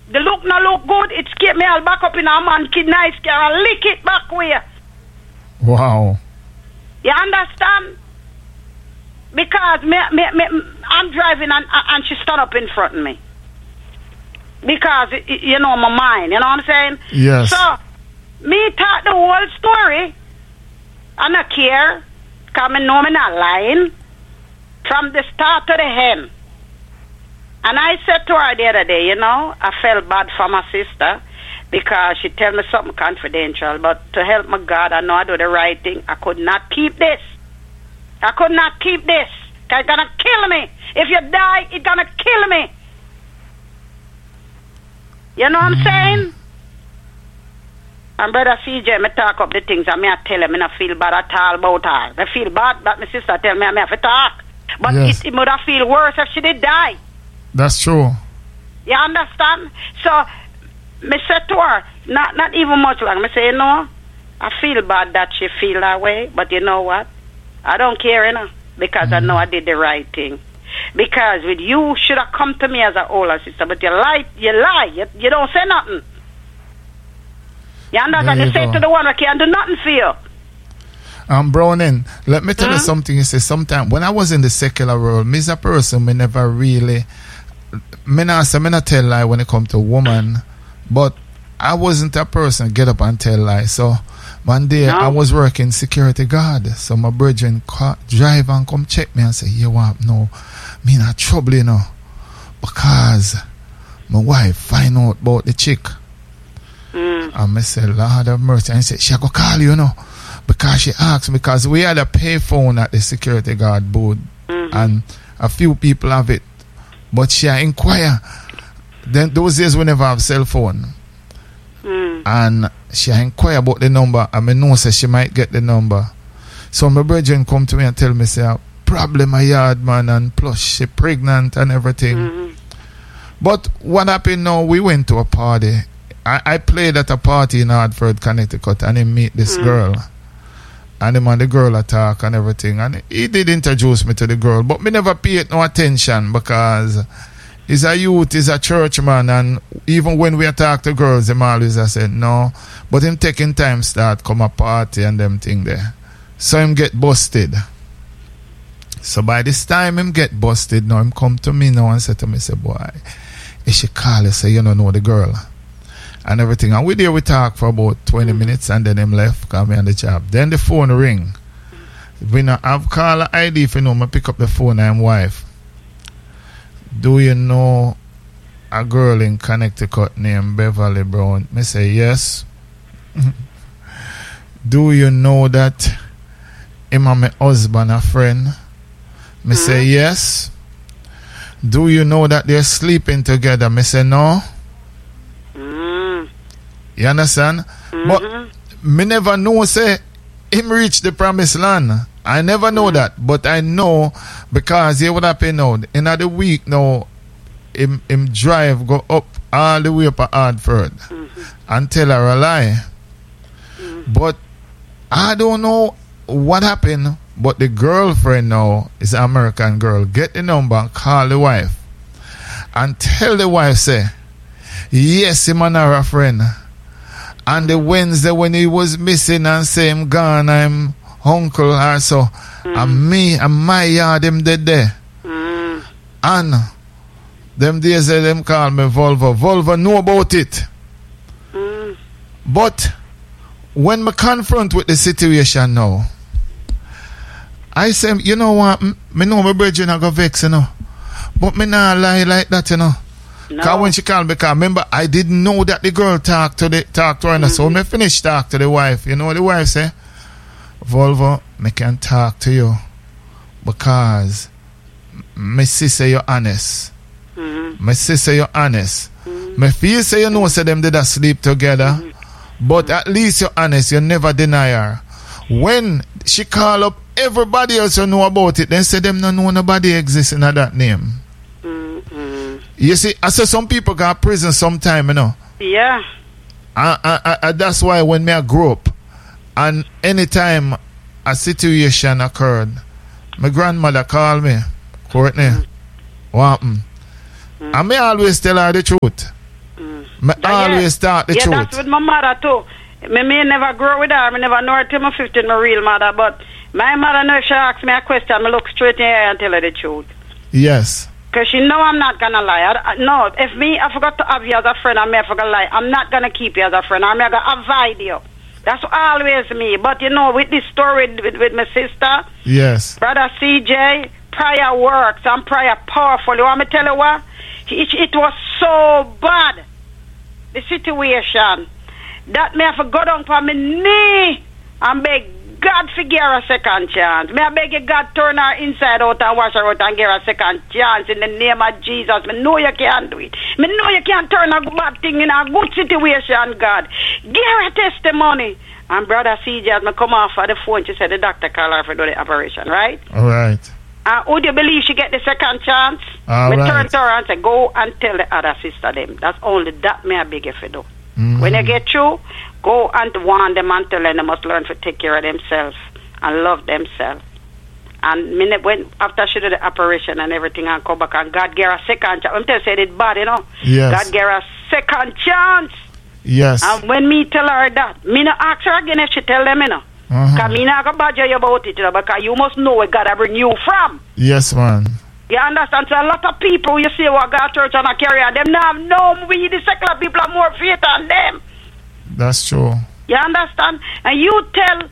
The look no look good. It skip me all back up in a man kid nice car and lick it back way. Wow. You understand? Because I'm driving and she stood up in front of me. Because, you know, my mind, you know what I'm saying? Yes. So, me talk the whole story. I don't care. Because I know I'm not lying. From the start to the end. And I said to her the other day, you know, I felt bad for my sister. Because she tell me something confidential. But to help my God, I know I do the right thing. I could not keep this. I could not keep this. It's going to kill me. If you die, it's going to kill me. You know what I'm saying? And Brother CJ, me talk up the things and me I tell him I don't feel bad at all about her. I feel bad that my sister tell me I have to talk. But yes. it would have feel worse if she did die. That's true. You understand? So, me said to her, not even much long, me say, you know, I feel bad that she feel that way, but you know what? I don't care, you know, because I know I did the right thing. Because with you should have come to me as an older sister, but you lie, you don't say nothing. You understand? You say to the one I can't do nothing for you. Browning, let me tell you something. You say sometimes when I was in the secular world, me as a person, me never really, me not tell lie when it come to woman, but I wasn't a person get up and tell lie. So one day I was working security guard, so my brethren drive and come check me and say, you want no, me not trouble, you know, because my wife find out about the chick. And I say, Lord have mercy. And he said, she go call you, you know, because she asked, because we had a pay phone at the security guard booth, and a few people have it, but she inquire. Then those days we never have cell phone. And she inquire about the number, and I know say she might get the number. So my brethren come to me and tell me, say, problem a yard man, and plus she pregnant and everything. But what happened now, we went to a party. I played at a party in Hartford, Connecticut, and he meet this girl. And him and the girl attack and everything. And he did introduce me to the girl, but me never paid no attention because he's a youth, he's a church man, and even when we attack the girls, him always I said no. But him taking time start come a party and them thing there. So him get busted. So by this time him get busted, now him come to me now and say to me, say, boy, if she call you, say you don't know the girl. And everything. And we there we talk for about 20 minutes and then him left, come me on the job. Then the phone ring. We not have caller ID if you know, I pick up the phone and him wife. Do you know a girl in Connecticut named Beverly Brown? Me say yes. Do you know that him and my husband a friend? Me say yes. Do you know that they're sleeping together? Me say no. You understand? But me never know say him reach the promised land. I never know that, but I know because what happened now in the week now him drive go up all the way up at Hartford and tell her a lie. But I don't know what happened, but the girlfriend now is an American girl. Get the number and call the wife and tell the wife say yes, him and her a friend. And the Wednesday when he was missing and say him gone, I'm uncle or so. And me and my yard him dead there. And them days them call me Volvo. Volvo know about it. But when me confront with the situation now, I say, you know what, me know my brethren I go vex, you know. But me not lie like that, you know. Because when she called me, because remember, I didn't know that the girl talked to her. So when I finish talk to the wife, you know what the wife say? Volvo, me can talk to you because my sister you're honest. My sister you're honest. Me feel say you know say them did sleep together, but at least you're honest, you never deny her. When she call up everybody else who know about it, then say them no know nobody exists in that name. You see, I saw some people got prison sometime, you know. Yeah. That's why when I grew up, and anytime a situation occurred, my grandmother called me, Courtney, what happened? And me always tell her the truth. Me always talk the truth. Yeah, that's with my mother too. Me never grow with her. Me never know her till my 15, my real mother. But my mother, know if she asks me a question, me look straight in her eye and tell her the truth. Yes. Because she know I'm not going to lie. No, if I forgot to have you as a friend, I forgot to lie. I'm not going to keep you as a friend. I'm going to avoid you. That's always me. But, with this story with my sister, yes, Brother CJ, prayer works and prayer powerful. You want me to tell you what? It was so bad, the situation, that me have to go down for my knee and beg God to give her a second chance. May I beg you, God, turn her inside out and wash her out and give her a second chance in the name of Jesus. Me know you can't do it. Me know you can't turn a bad thing in a good situation, God. Give her a testimony. And Brother CJ, as me come off of the phone, she said the doctor called her for do the operation, right? All right. Would you believe she get the second chance? All right. Turn to her and say, go and tell the other sister them. That's only that me I beg you for do. Mm-hmm. When you get through, go and warn them and tell them they must learn to take care of themselves and love themselves. And when after she did the operation and everything and come back and God gave her a second chance. I'm telling you, it's bad, Yes. God gave her a second chance. Yes. And when me tell her that, me not ask her again if she tell them, Because me not going to badger you about it, because you must know where God bring you from. Yes, man. You understand? So a lot of people, you see what God church and a carrier, them now know we, the secular people, have more faith than them. That's true. You understand? And you tell,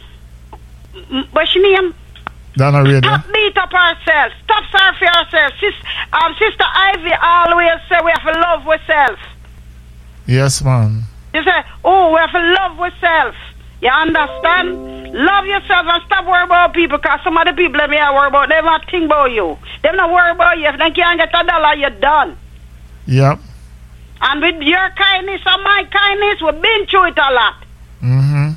what's your name? Donna Radio. Stop beat up ourselves. Stop sorry for ourselves. Sister Ivy always say we have to love ourselves. Yes, man. You say, we have to love ourselves. You understand? Love yourself and stop worrying about people, because some of the people that me are worried about, they not think about you. They not worry about you. If they can't get $1, you're done. Yep. And with your kindness and my kindness, we've been through it a lot. Mm-hmm.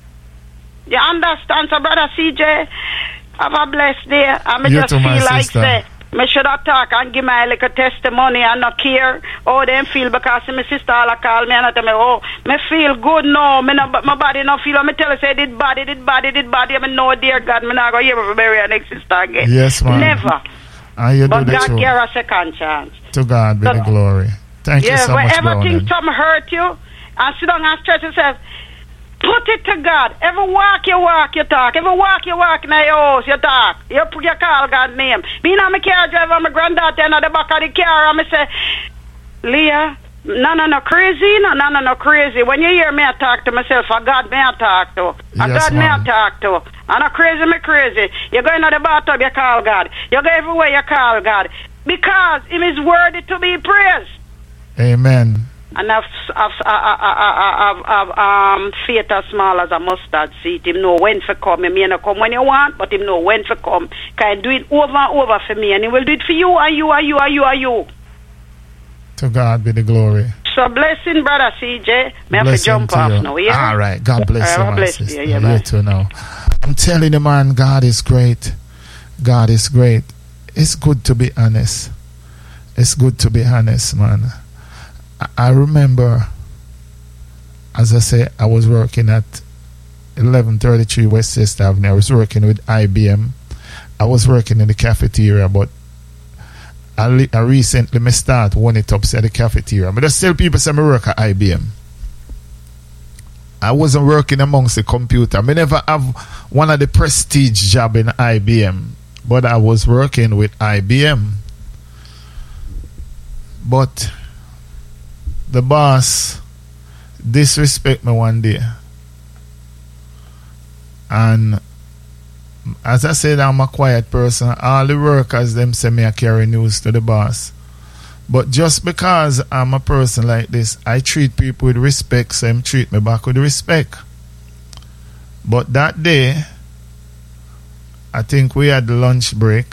You understand? So, Brother CJ, have a blessed day. I You just too, my feel like sister. say, I should have talk and give my little testimony and not care how them feel, because my sister all call me and I tell me, me feel good now. My body not feel. Me tell her say it did bad. I know, dear God, me not going to ever bury her next sister again. Yes, man. Never. And you But do the God truth. give her a second chance. To God be the glory. Thank you so much, whenever things Browning. some hurt you, and sit down and stretch yourself, put it to God. Every walk, you talk. Every walk in your house, you talk. You call God's name. Me and my car driver, my granddaughter in the back of the car, and I say, Leah, no, crazy, no, crazy. When you hear me, I talk to myself, a God may I talk to. God may I talk to. And a crazy, me crazy. You go into the bathtub, you call God. You go everywhere, you call God. Because Him is worthy to be praised. Amen. And I've faith as small as a mustard seed. Him know when to come. He may not come when you want, but Him know when to come. Can do it over and over for me, and He will do it for you and you and you and you and you. To God be the glory. So blessing, Brother CJ. May I have to jump off now, yeah? All right. God bless you, my sister. You too now. I'm telling you, man, God is great. God is great. It's good to be honest. It's good to be honest, man. I remember, as I say, I was working at 1133 West 6th Avenue. I was working with IBM. I was working in the cafeteria, but I recently me start one it up at the cafeteria. But there's still people say me work at IBM. I wasn't working amongst the computer. I never have one of the prestige job in IBM, but I was working with IBM. But the boss disrespect me one day, and as I said, I'm a quiet person. All the workers them say me I carry news to the boss, but just because I'm a person like this, I treat people with respect, so them treat me back with respect. But that day, I think we had lunch break,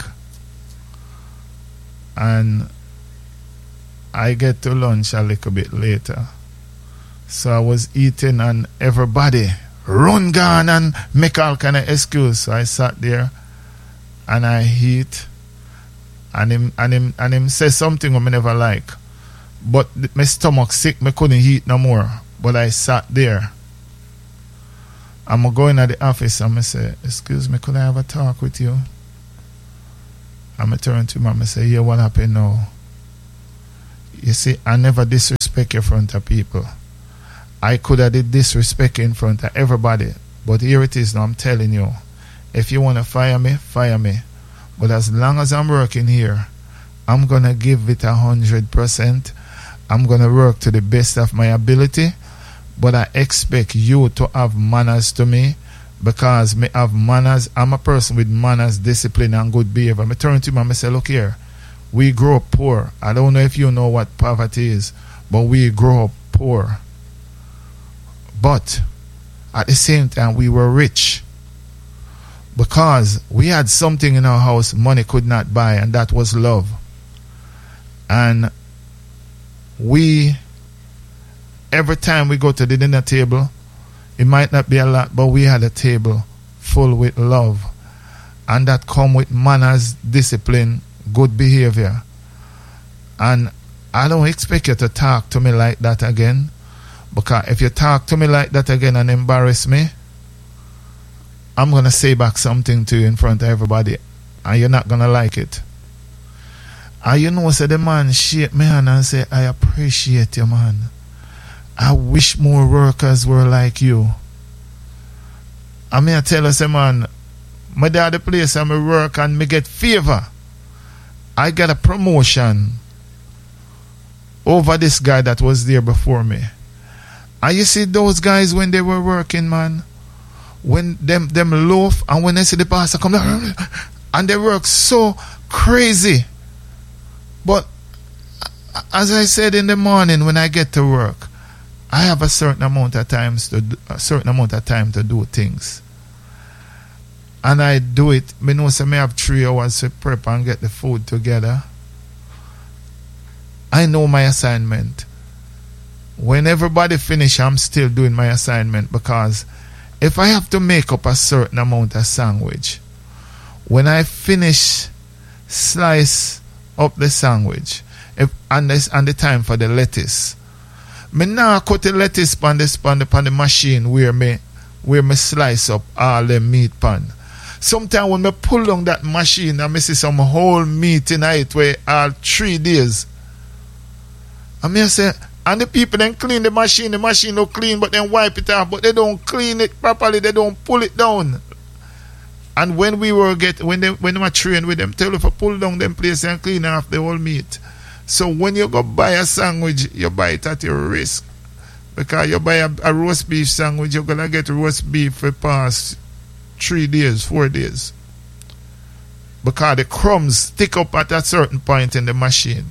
and I get to lunch a little bit later. So I was eating and everybody run gone and make all kind of excuse. So I sat there and I eat, and him say something I never like. But my stomach sick, me couldn't eat no more. But I sat there. I'm going to the office and I say, excuse me, could I have a talk with you? And I turn to him and I say, yeah, what happened now? You see, I never disrespect you in front of people. I could have did disrespect you in front of everybody. But here it is now, I'm telling you. If you want to fire me, fire me. But as long as I'm working here, I'm going to give it 100%. I'm going to work to the best of my ability. But I expect you to have manners to me. Because me have manners. I'm a person with manners, discipline, and good behavior. I turn to him and I say, look here. We grow up poor. I don't know if you know what poverty is. But we grow up poor. But at the same time, we were rich. Because we had something in our house money could not buy. And that was love. And we, every time we go to the dinner table, it might not be a lot, but we had a table full with love. And that come with manners, discipline, good behavior. And I don't expect you to talk to me like that again. Because if you talk to me like that again and embarrass me, I'm going to say back something to you in front of everybody. And you're not going to like it. And you know, so the man shake me hand and say, I appreciate you, man. I wish more workers were like you. I mean, I tell us, man, my dad the place and me work and me get favor. I got a promotion over this guy that was there before me. And you see those guys when they were working, man, when them loaf and when they see the pastor come down and they work so crazy. But as I said in the morning when I get to work, I have a certain amount of time to do things. And I do it. I know I have 3 hours to prep and get the food together. I know my assignment. When everybody finish, I'm still doing my assignment because if I have to make up a certain amount of sandwich, when I finish slice up the sandwich, and the time for the lettuce, me now cut the lettuce on the machine where me slice up all the meat pan. Sometimes when me pull down that machine and me see some whole meat in it where all 3 days. And me say, and the people then clean the machine don't clean, but then wipe it off, but they don't clean it properly, they don't pull it down. And when we were when they were trained with them, tell you to pull down them place and clean off the whole meat. So when you go buy a sandwich, you buy it at your risk. Because you buy a roast beef sandwich, you're going to get roast beef for past 3 days, 4 days. Because the crumbs stick up at a certain point in the machine.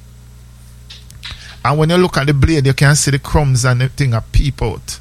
And when you look at the blade, you can see the crumbs and the thing peep out.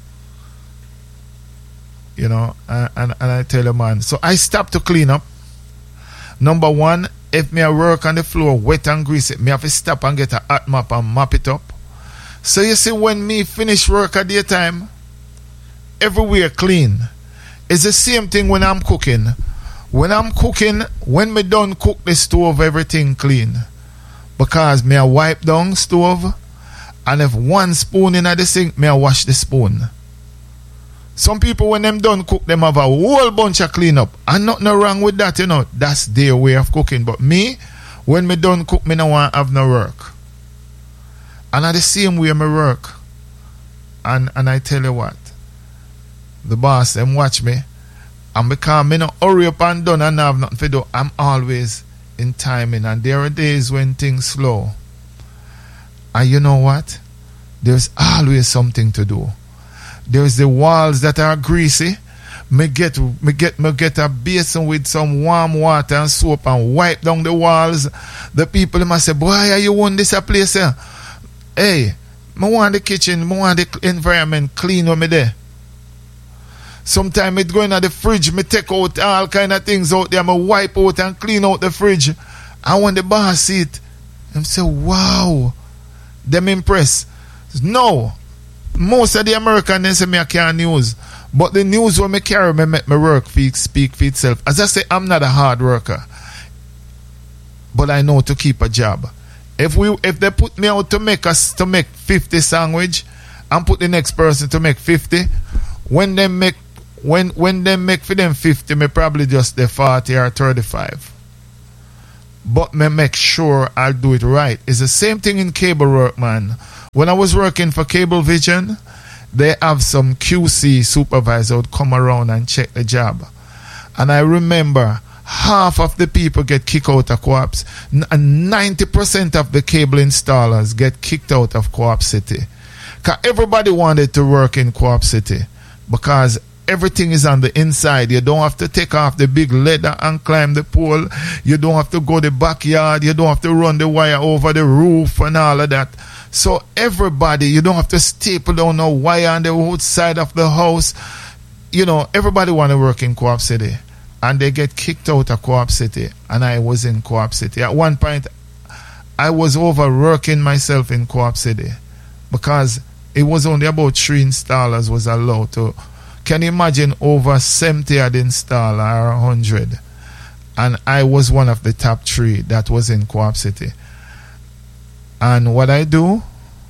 You know, and I tell you, man. So I stop to clean up. Number 1, if me a work on the floor wet and greasy, me have to stop and get a hot mop and mop it up. So you see, when me finish work at daytime, everywhere clean. It's the same thing when I'm cooking. When I'm cooking, when me done cook the stove, everything clean. Because me a wipe down stove, and if 1 spoon in the sink, me a wash the spoon. Some people, when them done cook, them have a whole bunch of clean up. And nothing wrong with that, you know. That's their way of cooking. But me, when me done cook, me no want have no work. And at the same way me work. And I tell you what, the boss, them watch me. And because me no hurry up and done and have nothing to do, I'm always in timing. And there are days when things slow. And you know what? There's always something to do. There's the walls that are greasy. Me get a basin with some warm water and soap and wipe down the walls. The people must say, boy, are you want this a place here? Hey, me want the kitchen, me want the environment clean when me there. Sometimes me go in at the fridge, me take out all kind of things out there, me wipe out and clean out the fridge. And when the boss see it, them say, wow, them impressed. No. Most of the Americans they say me I can't news. But the news when me carry me make my work speak for itself. As I say, I'm not a hard worker. But I know to keep a job. If they put me out to make 50 sandwich and put the next person to make 50, when they make for them 50, me probably just the 40 or 35. but me make sure I'll do it right. It's the same thing in cable work, man. When I was working for Cablevision, they have some QC supervisor would come around and check the job. And I remember half of the people get kicked out of Co-ops, and 90% of the cable installers get kicked out of Co-op City. Because everybody wanted to work in Co-op City because everything is on the inside. You don't have to take off the big ladder and climb the pole. You don't have to go the backyard. You don't have to run the wire over the roof and all of that. So everybody, you don't have to staple down no wire on the outside of the house. You know, everybody want to work in Co-op City. And they get kicked out of Co-op City. And I was in Co-op City. At one point, I was overworking myself in Co-op City because it was only about 3 installers was allowed to. Can you imagine over 70 had installed or 100? And I was one of the top 3 that was in Co-op City. And what I do,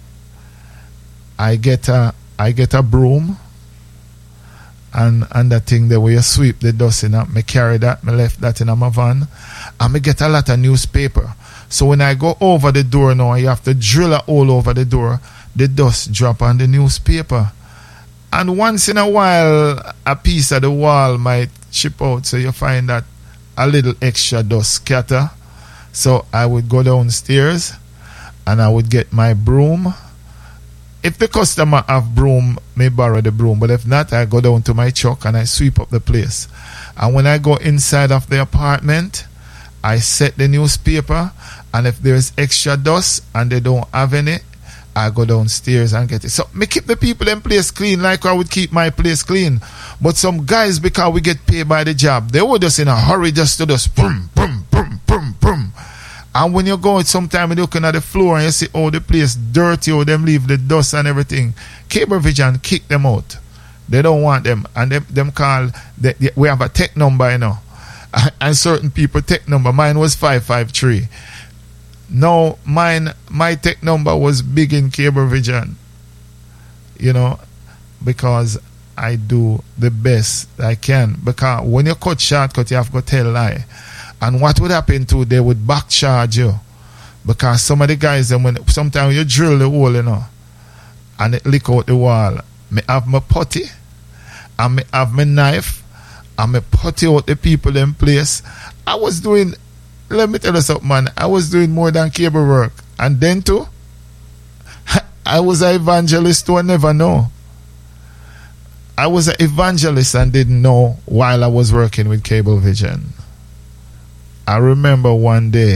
I get a broom and that thing there where you sweep the dust in. Me carry that, me left that in my van, and me get a lot of newspaper. So when I go over the door now, you have to drill a hole over the door. The dust drop on the newspaper. And once in a while, a piece of the wall might chip out, so you find that a little extra dust scatter. So I would go downstairs and I would get my broom. If the customer have broom, may borrow the broom. But if not, I go down to my truck and I sweep up the place. And when I go inside of the apartment, I set the newspaper. And if there's extra dust and they don't have any, I go downstairs and get it. So me keep the people in place clean like I would keep my place clean. But some guys, because we get paid by the job, they were just in a hurry just to just boom, boom, boom, boom, boom. And when you go sometimes you're looking at the floor and you see all the place dirty, or them leave the dust and everything, Cablevision kick them out. They don't want them. And them call, we have a tech number, you know. And certain people tech number. Mine was 553. No, my tech number was big in Cablevision, you know, because I do the best I can. Because when you cut shortcut, you have to tell lie. And what would happen to, they would back charge you. Because some of the guys, sometimes you drill the hole, you know, and it lick out the wall. Me have my putty, and me have my knife, and me putty out the people in place. I was doing, let me tell you something, man. I was doing more than cable work. And then too, I was an evangelist who I never know. I was an evangelist and didn't know while I was working with Cablevision. I remember one day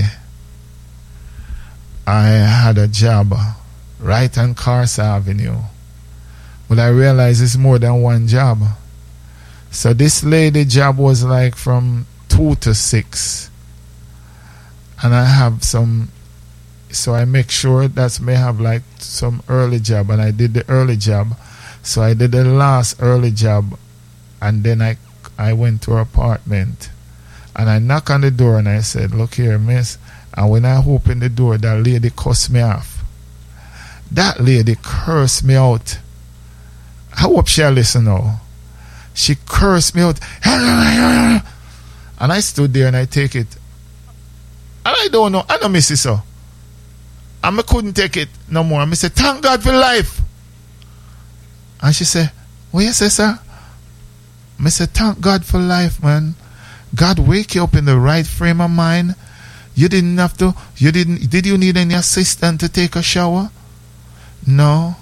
I had a job right on Carson Avenue. But I realized it's more than one job. So this lady job was like from 2 to 6. And I have some, so I make sure that may have like some early job, and I did the early job. So I did the last early job, and then I went to her apartment, and I knocked on the door and I said, "Look here, miss." And when I opened the door, that lady cussed me off. That lady cursed me out. I hope she'll listen now. She cursed me out. And I stood there and I take it. And I don't know. I don't miss it so. And I couldn't take it no more. And I said, "Thank God for life." And she said, "What you say, sir?" I said, "Thank God for life, man. God wake you up in the right frame of mind. You didn't have to, did you need any assistant to take a shower? No.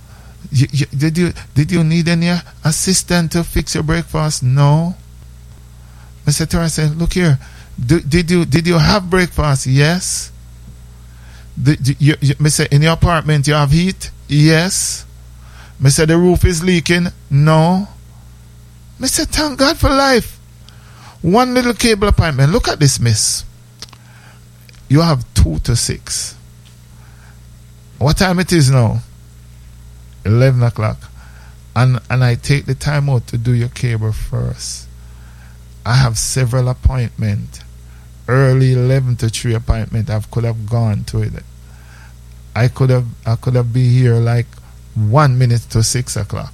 Did you need any assistant to fix your breakfast? No." I said to her, I said, "Look here. Did you have breakfast?" "Yes." I said, "In your apartment you have heat?" "Yes." I said, "The roof is leaking?" "No." I said, "Thank God for life. One little cable apartment. Look at this, miss. You have 2 to 6. What time it is now?" 11 o'clock. And I take the time out to do your cable first. I have several appointments. Early 11 to 3 appointment. I could have gone to it. I could have been here like 1 minute to 6 o'clock.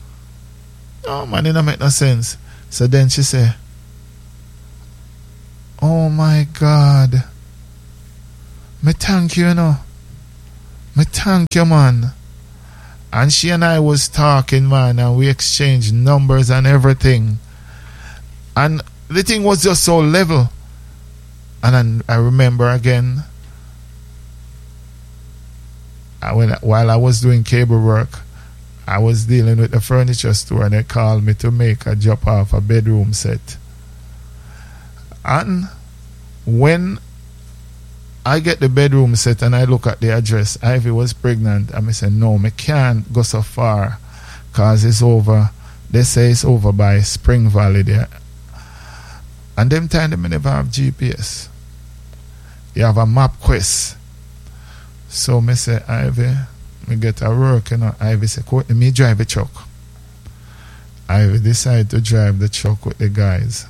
Oh man, it don't make no sense. So then she said, Oh my God. Me thank you, Me thank you, man. And she and I was talking, man, and we exchanged numbers and everything. And the thing was just so level. And I remember again, while I was doing cable work, I was dealing with the furniture store and they called me to make a drop off a bedroom set. And when I get the bedroom set and I look at the address, Ivy was pregnant, and I said, no, I can't go so far because it's over. They say it's over by Spring Valley there. And them time they never have GPS. You have a MapQuest. So I say, Ivy, me get a work, Ivy say, let me drive a truck. Ivy decided to drive the truck with the guys.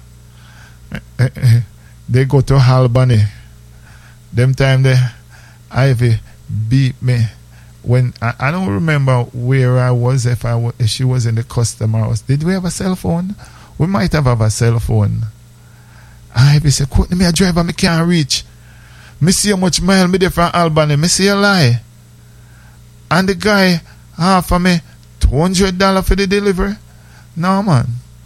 They go to Albany. Them time Ivy beat me. When I don't remember where I was, if she was in the customer house. Did we have a cell phone? We might have a cell phone. Ivy said, "Quote me a driver, me can't reach. Me see how much mile me there from Albany. Me see a lie." And the guy offer me $200 for the delivery. No, man.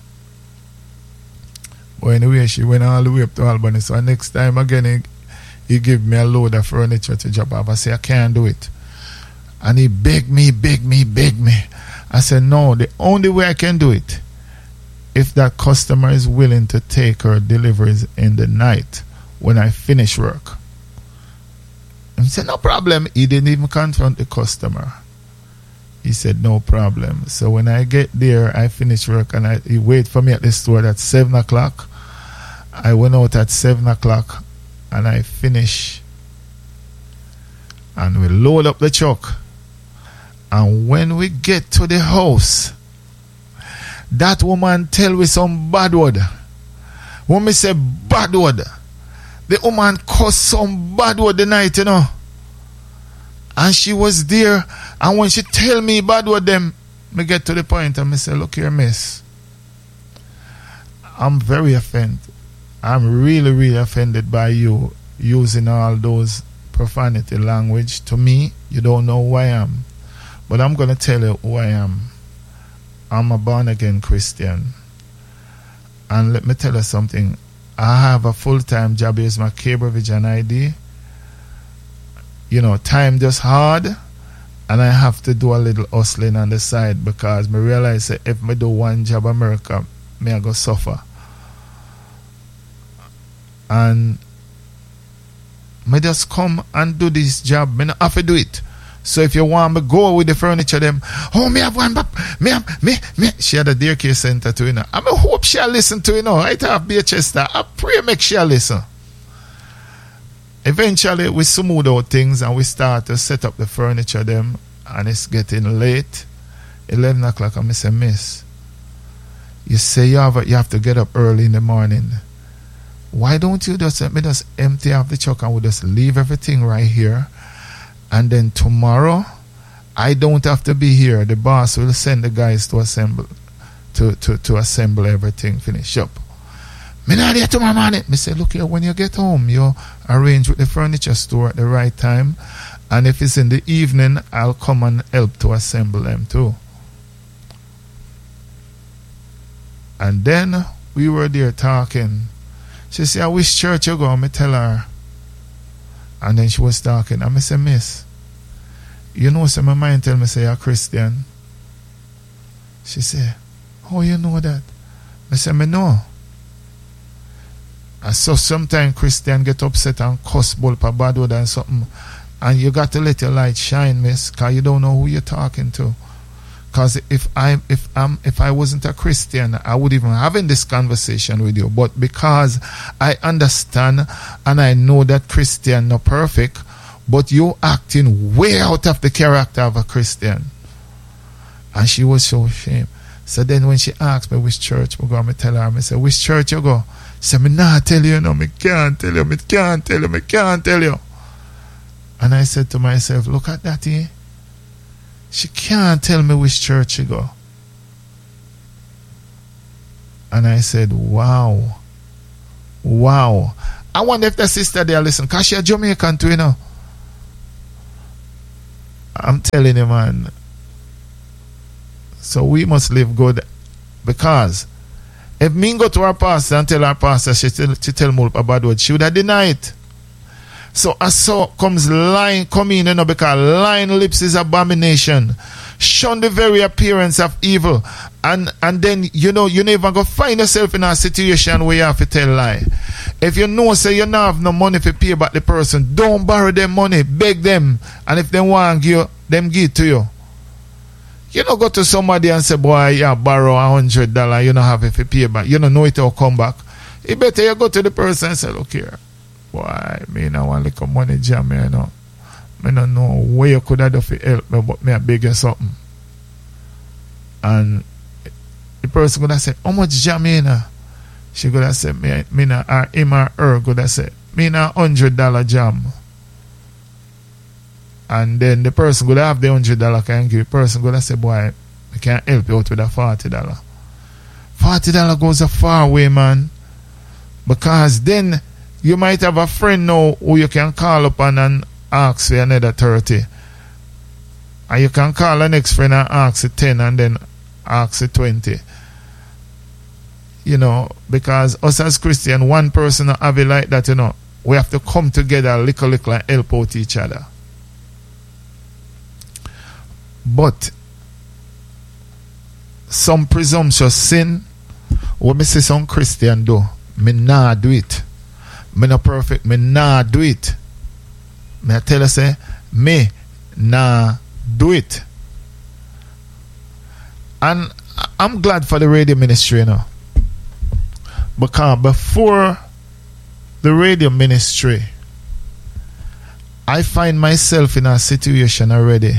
But anyway, she went all the way up to Albany. So next time again, he gave me a load of furniture to drop off. I said, I can't do it. And he begged me. I said, no, the only way I can do it, if that customer is willing to take her deliveries in the night when I finish work. He said, no problem. He didn't even confront the customer. He said, no problem. So when I get there, I finish work and he wait for me at the store at 7 o'clock. I went out at 7 o'clock and I finish. And we load up the truck. And when we get to the house, that woman tell me some bad word. When me say bad word, the woman cussed some bad word the night, And she was there. And when she tell me bad word them, me get to the point and me say, look here, miss. I'm very offended. I'm really, really offended by you using all those profanity language. To me, you don't know who I am. But I'm going to tell you who I am. I'm a born-again Christian. And let me tell you something. I have a full-time job as my Cablevision ID. Time just hard. And I have to do a little hustling on the side because I realize that if I do one job in America, I go suffer. And I just come and do this job. I don't have to do it. So if you want me go with the furniture, them, me have one, me. She had a daycare center too, I hope she'll listen to, right have Chester. I pray make she'll listen. Eventually, we smooth out things and we start to set up the furniture, them, and it's getting late. 11 o'clock, and I say, miss, you say you have to get up early in the morning. Why don't you just let me just empty out the truck and we'll just leave everything right here? And then tomorrow, I don't have to be here. The boss will send the guys to assemble everything, finish up. Me not there tomorrow morning. Me say, look here, when you get home, you arrange with the furniture store at the right time. And if it's in the evening, I'll come and help to assemble them too. And then we were there talking. She said, which church you go? Me tell her. And then she was talking. And I said, miss, my mind tell me say you're a Christian. She said, oh, you know that? I said, me know. And so sometimes Christian get upset and cuss bull for bad word and something. And you got to let your light shine, miss, because you don't know who you're talking to. Because if I wasn't a Christian, I would even having this conversation with you. But because I understand and I know that Christian not perfect, but you acting way out of the character of a Christian. And she was so ashamed. So then when she asked me which church we go, I tell her, I say, which church you go? She said, me not tell you, me can't tell you. And I said to myself, look at that here. She can't tell me which church she go. And I said, wow. Wow. I wonder if the sister there listen, because she's Jamaican too, you know. I'm telling you, man. So we must live good, because if me go to our pastor and tell our pastor she tell me a bad word, she would have denied it. So as so comes lying come in, you know, because lying lips is abomination. Shun the very appearance of evil. And then, you know, you never go find yourself in a situation where you have to tell lie. If you know, say you don't have no money to pay back the person, don't borrow them money, beg them. And if they want to give them, give it to you. You don't go to somebody and say, boy, yeah, borrow $100, you don't have it to pay back. You don't know it will come back. It better you go to the person and say, look here, boy, me don't want little money jam me, you know. I don't know where you could have done to help me, but me I beg you something. And the person gonna say, how much jam you know? She gonna say, me na, or him or her gonna say, me na $100 jam. And then the person gonna have the $100 can give. The person gonna say, boy, I can't help you out with a $40. $40 goes a far way, man. Because then you might have a friend now who you can call upon and ask for another 30. And you can call the next friend and ask for 10 and then ask for 20. You know, because us as Christian, one person have it like that, you know. We have to come together little and help out each other. But some presumptuous sin, what me see some Christian do, me nah do it. Me not perfect, me nah do it. Me I tell you say, me nah do it. And I'm glad for the radio ministry, you know. Because before the radio ministry, I find myself in a situation already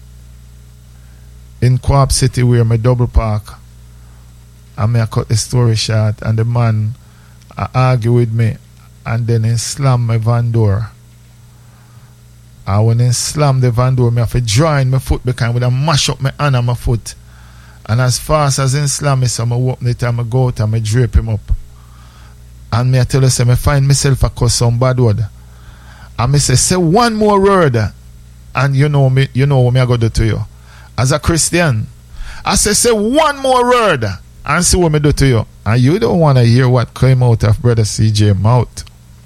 in Co-op City where my double park, and I cut the story short, and the man argue with me, and then he slam my van door. And when he slam the van door, I have to draw in my foot because I mash up my hand and my foot. And as fast as he slam me, so I open it and I go out and I drape him up. And I tell you, I find myself a cuss some bad word. And I say one more word, and you know what I go do to you. As a Christian, I say one more word and see what I do to you. And you don't want to hear what came out of Brother CJ mouth.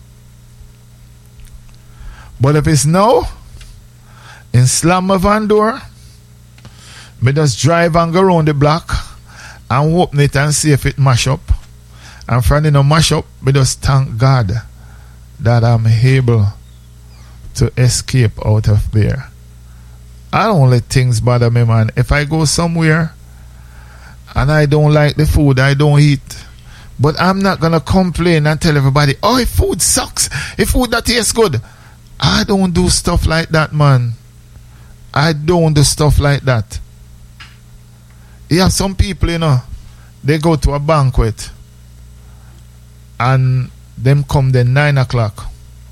But if it's no, in slam my van door, me just drive and go around the block and open it and see if it mash up. And from no mash up, me just thank God that I'm able to escape out of there. I don't let things bother me, man. If I go somewhere and I don't like the food, I don't eat. But I'm not going to complain and tell everybody, oh, if food sucks, if food that tastes good. I don't do stuff like that, man. I don't do stuff like that. You have some people, you know, they go to a banquet and them come then 9 o'clock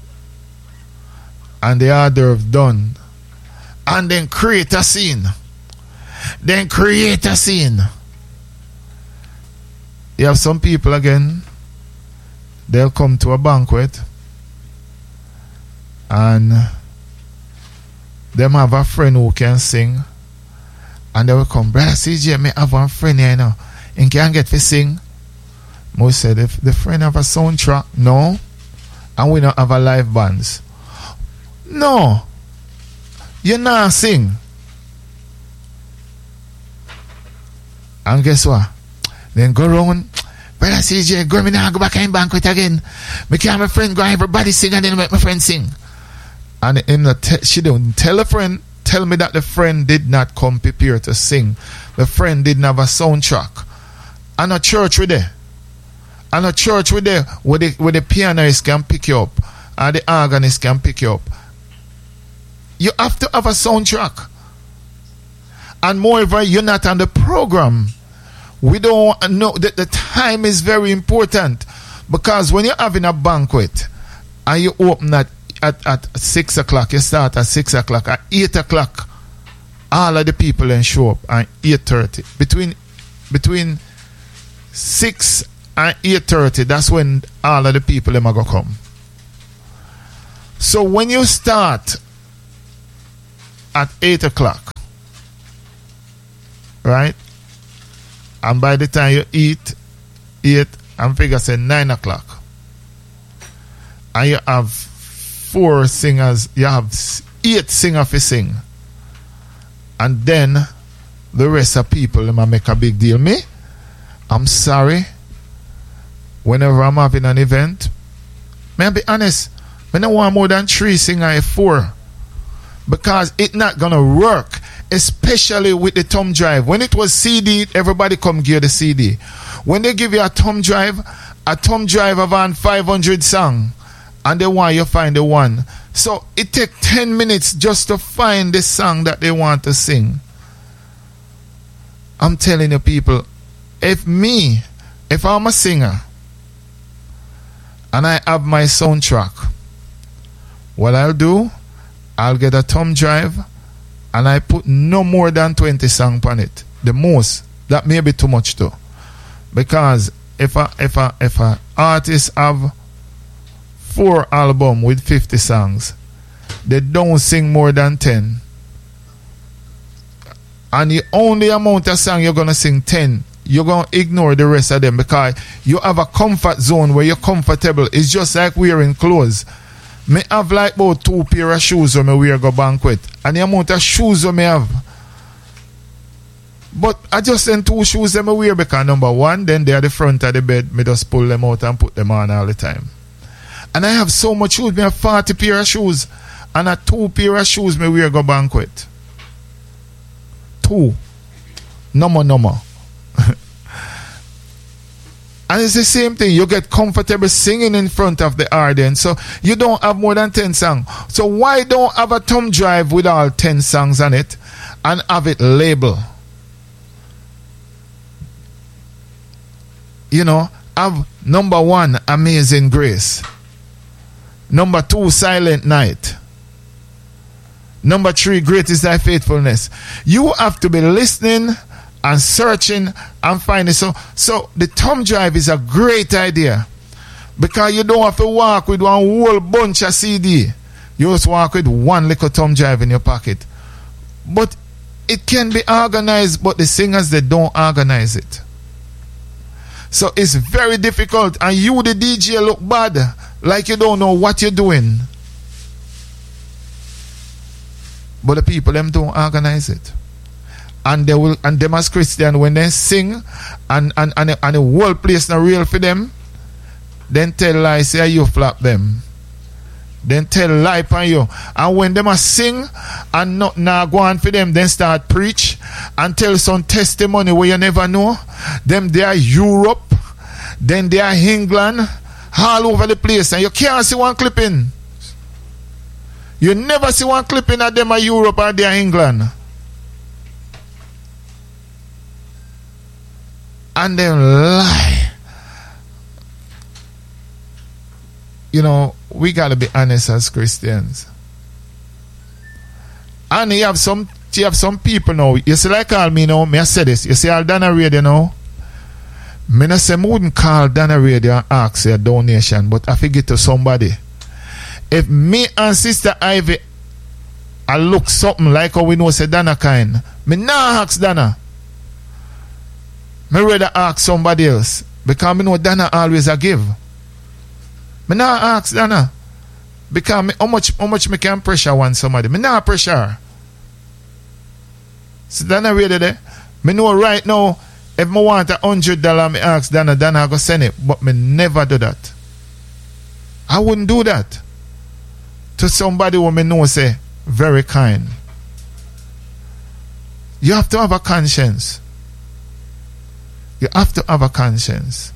and the hors d'oeuvre done and then create a scene. You have some people again, they'll come to a banquet and them have a friend who can sing, and they will come, Brother CJ, me have one friend here, you know, and can get to sing. Most said, if the friend have a soundtrack, no, and we don't have a live bands. No, you not sing. And guess what? Then go around, Brother CJ, go me now go back in banquet again. Me can have my friend go, everybody sing, and then make my friend sing. And she don't tell a friend, tell me that the friend did not come prepared to sing. The friend didn't have a soundtrack. And a church with there. And a church with there where the pianist can pick you up and the organist can pick you up. You have to have a soundtrack. And moreover, you're not on the program. We don't know that the time is very important. Because when you're having a banquet and you open at 6 o'clock, you start at 6 o'clock, at 8 o'clock, all of the people then show up at 8:30. Between 6 and 8:30, that's when all of the people them are going to come. So when you start at 8 o'clock, right? And by the time you eat, and figure say 9 o'clock, and you have 4 singers, you have 8 singers to sing, and then the rest of people them make a big deal. Me, I'm sorry. Whenever I'm having an event, may I be honest, I don't want more than 3 singers, 4, because it's not gonna work. Especially with the thumb drive. When it was CD, everybody come give the CD. When they give you a thumb drive of on 500 song, and they want you find the one. So it take 10 minutes just to find the song that they want to sing. I'm telling you people, if I'm a singer, and I have my soundtrack, what I'll do, I'll get a thumb drive, and I put no more than 20 songs on it. The most. That may be too much too. Because if a artist have 4 albums with 50 songs, they don't sing more than 10. And the only amount of song you're gonna sing 10, you're gonna ignore the rest of them because you have a comfort zone where you're comfortable. It's just like wearing clothes. Me have like about 2 pair of shoes when I wear go banquet. And the amount of shoes I have. But I just send 2 shoes that I wear because number 1, then they're at the front of the bed. Me just pull them out and put them on all the time. And I have so much shoes. Me have 40 pair of shoes. And a 2 pair of shoes me wear go banquet. 2. No more. And it's the same thing. You get comfortable singing in front of the audience. So you don't have more than 10 songs. So why don't have a thumb drive with all 10 songs on it and have it labeled? You know, have number 1, Amazing Grace. Number 2, Silent Night. Number 3, Great is Thy Faithfulness. You have to be listening and searching and finding. So the thumb drive is a great idea because you don't have to walk with one whole bunch of CD. You just walk with one little thumb drive in your pocket. But it can be organized, but the singers, they don't organize it. So it's very difficult, and you, the DJ, look bad, like you don't know what you're doing. But the people, them don't organize it. And they will, and them as Christian, when they sing and the whole place not real for them, then tell lies, say you flap them. Then tell lie upon you. And when them a sing and not now go on for them, then start preach and tell some testimony where you never know. Them they are Europe, then they are England, all over the place, and you can't see one clipping. You never see one clipping of them are Europe or they are England. And then lie. You know, we gotta be honest as Christians. And you have some people now. You see, like call me now, me I say this. You see all Dana Radio now. Me not say me wouldn't call Dana Radio and ask a donation, but I forget to somebody. If me and Sister Ivy I look something like how we know say Dana kind, me nah ask Dana. Me rather ask somebody else because me know Dana always a give. Me nah ask Dana because me, how much me can pressure one somebody. Me nah pressure. So Dana ready there. Me know right now if me want $100, me ask Dana go send it, but me never do that. I wouldn't do that to somebody who me know say very kind. You have to have a conscience. You have to have a conscience.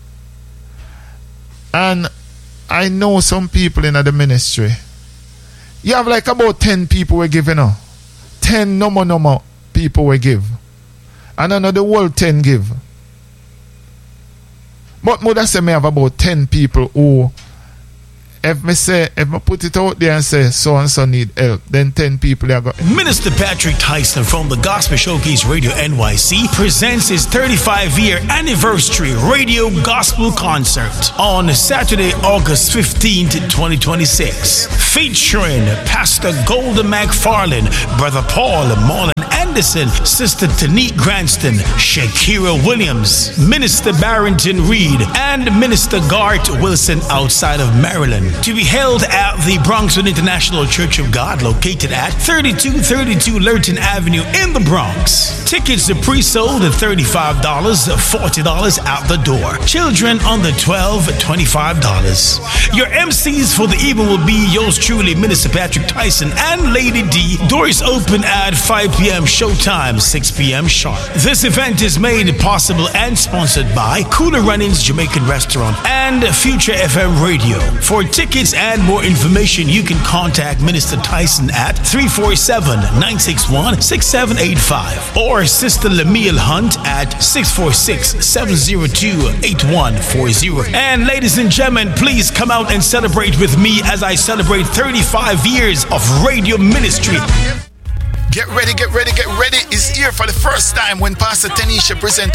And I know some people in the ministry. You have like about 10 people we give, you know. 10 no people we give. And I know the whole 10 give. But mother say me have about 10 people who if I put it out there and say so and so need help, then 10 people are going. Minister Patrick Tyson from the Gospel Showcase Radio NYC presents his 35-year anniversary radio gospel concert on Saturday, August 15th, 2026, featuring Pastor Golden McFarland, Brother Paul Mullen Anderson, Sister Tanique Granston, Shakira Williams, Minister Barrington Reed, and Minister Gart Wilson outside of Maryland. To be held at the Bronxwood International Church of God, located at 3232 Lurton Avenue in the Bronx. Tickets are pre-sold at $35, $40 out the door. Children under 12, $25. Your MCs for the evening will be yours truly, Minister Patrick Tyson and Lady D. Doors open at 5 p.m. showtime, 6 p.m. sharp. This event is made possible and sponsored by Cooler Runnings Jamaican Restaurant and Future FM Radio. For tickets and more information, you can contact Minister Tyson at 347-961-6785 or Sister Lamille Hunt at 646-702-8140. And ladies and gentlemen, please come out and celebrate with me as I celebrate 35 years of radio ministry. Get ready. It's here for the first time when Pastor Tanisha presents